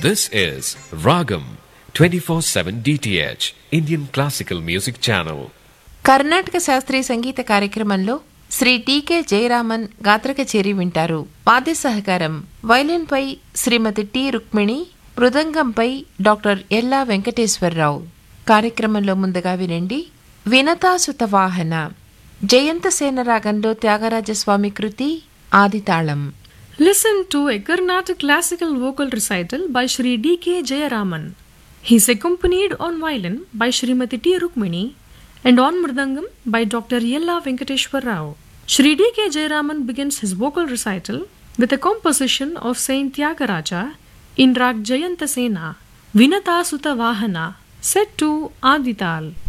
This is Ragam 24/7 DTH Indian Classical Music Channel. Karnataka శాస్త్రీయ సంగీత కార్యక్రమంలో శ్రీ టీకే జయరామన్ గాత్ర కచేరీ వింటారు. వాద్య సహకారం వైలిన్పై శ్రీమతి టి రుక్మిణి, మృదంగంపై డాక్టర్ ఎల్లా వెంకటేశ్వరరావు. కార్యక్రమంలో ముందుగా వినండి వినతాసుత వాహన జయంతసేన రాగంలో త్యాగరాజస్వామి కృతి ఆదితాళం. Listen to a Carnatic classical vocal recital by Shri D.K. Jayaraman. He is accompanied on violin by Srimati T. Rukmini and on mridangam by Dr. Yella Venkateshwar Rao. Shri D.K. Jayaraman begins his vocal recital with a composition of Saint Tyagaraja in Rag Jayantasena, Vinata Sutta Vahana, set to Adital.